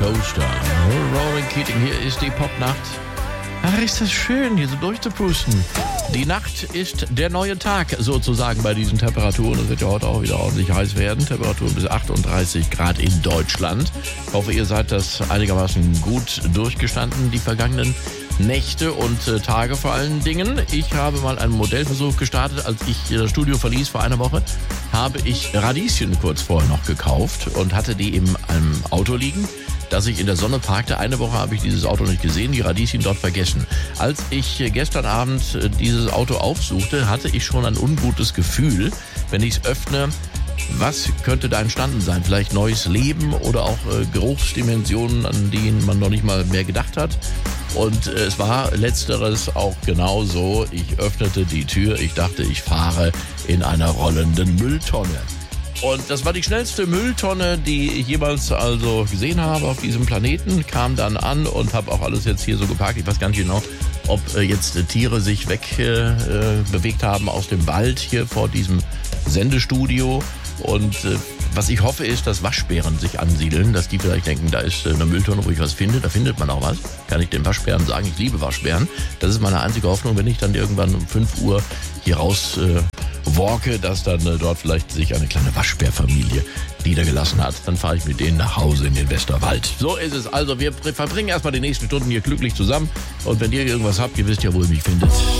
Coaster. Rowan Keating, hier ist die Popnacht. Ach, ist das schön, hier so durchzupusten. Die Nacht ist der neue Tag, sozusagen, bei diesen Temperaturen. Es wird ja heute auch wieder ordentlich heiß werden. Temperaturen bis 38 Grad in Deutschland. Ich hoffe, ihr seid das einigermaßen gut durchgestanden, die vergangenen Nächte und Tage vor allen Dingen. Ich habe mal einen Modellversuch gestartet. Als ich das Studio verließ vor einer Woche, habe ich Radieschen kurz vorher noch gekauft und hatte die in einem Auto liegen, dass ich in der Sonne parkte. Eine Woche habe ich dieses Auto nicht gesehen, die Radieschen dort vergessen. Als ich gestern Abend dieses Auto aufsuchte, hatte ich schon ein ungutes Gefühl, wenn ich es öffne. Was könnte da entstanden sein? Vielleicht neues Leben oder auch Geruchsdimensionen, an die man noch nicht mal mehr gedacht hat. Und es war letzteres auch genauso. Ich öffnete die Tür, ich dachte, ich fahre in einer rollenden Mülltonne. Und das war die schnellste Mülltonne, die ich jemals also gesehen habe auf diesem Planeten. Kam dann an und habe auch alles jetzt hier so geparkt. Ich weiß gar nicht genau, ob jetzt Tiere sich wegbewegt haben aus dem Wald hier vor diesem Sendestudio. Und was ich hoffe ist, dass Waschbären sich ansiedeln, dass die vielleicht denken, da ist eine Mülltonne, wo ich was finde. Da findet man auch was. Kann ich den Waschbären sagen, ich liebe Waschbären. Das ist meine einzige Hoffnung, wenn ich dann irgendwann um 5 Uhr hier raus walke, dass dann dort vielleicht sich eine kleine Waschbärfamilie niedergelassen hat. Dann fahre ich mit denen nach Hause in den Westerwald. So ist es also. Wir verbringen erstmal die nächsten Stunden hier glücklich zusammen. Und wenn ihr irgendwas habt, ihr wisst ja, wo ihr mich findet.